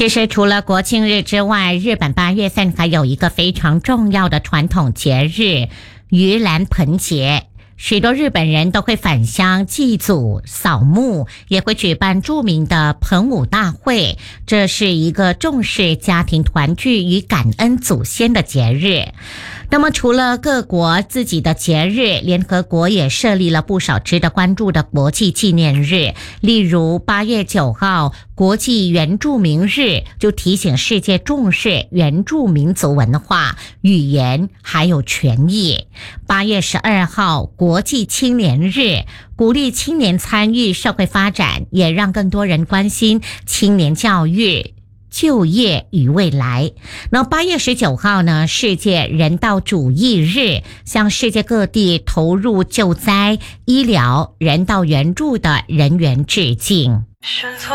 其实除了国庆日之外，日本8月份还有一个非常重要的传统节日——盂兰盆节。许多日本人都会返乡祭祖、扫墓，也会举办著名的盆舞大会。这是一个重视家庭团聚与感恩祖先的节日。那么除了各国自己的节日，联合国也设立了不少值得关注的国际纪念日。例如8月9号国际原住民日，就提醒世界重视原住民族文化、语言还有权益。8月12号国际青年日，鼓励青年参与社会发展，也让更多人关心青年教育、就业与未来。那8月19号呢，世界人道主义日，向世界各地投入救灾、医疗、人道援助的人员致敬。